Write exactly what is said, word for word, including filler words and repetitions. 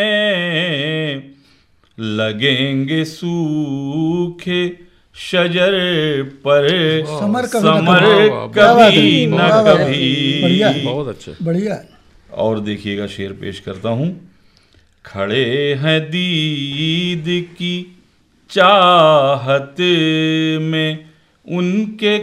लगेंगे सूखे शजर पर समर कभी समर कभी न कभी। बढ़िया, बहुत अच्छे, बढ़िया। और देखिएगा शेर पेश करता हूँ। खड़े हैं दीद की चाहत में उनके